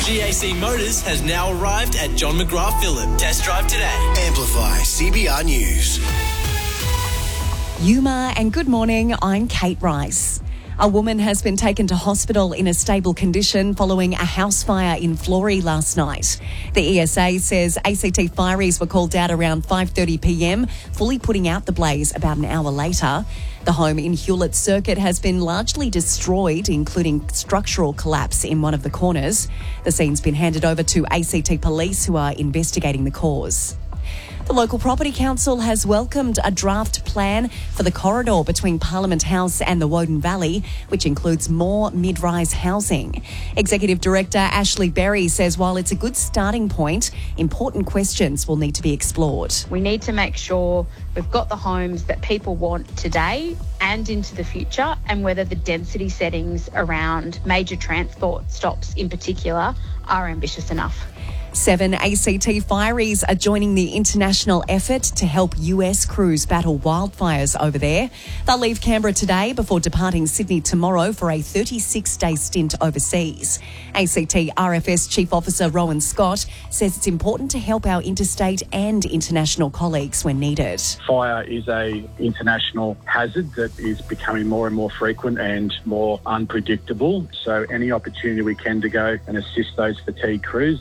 GAC Motors has now arrived at John McGrath Phillip. Test drive today. Amplify CBR News. Yuma, and good morning, I'm Kate Rice. A woman has been taken to hospital in a stable condition following a house fire in Flory last night. The ESA says ACT fireys were called out around 5:30 p.m, fully putting out the blaze about an hour later. The home in Hewlett Circuit has been largely destroyed, including structural collapse in one of the corners. The scene's been handed over to ACT Police, who are investigating the cause. The local property council has welcomed a draft plan for the corridor between Parliament House and the Woden Valley, which includes more mid-rise housing. Executive Director Ashley Berry says while it's a good starting point, important questions will need to be explored. We need to make sure we've got the homes that people want today and into the future, and whether the density settings around major transport stops in particular are ambitious enough. 7 ACT fireys are joining the international effort to help US crews battle wildfires over there. They'll leave Canberra today before departing Sydney tomorrow for a 36-day stint overseas. ACT RFS Chief Officer Rowan Scott says it's important to help our interstate and international colleagues when needed. Fire is an international hazard that is becoming more and more frequent and more unpredictable. So any opportunity we can to go and assist those fatigue crews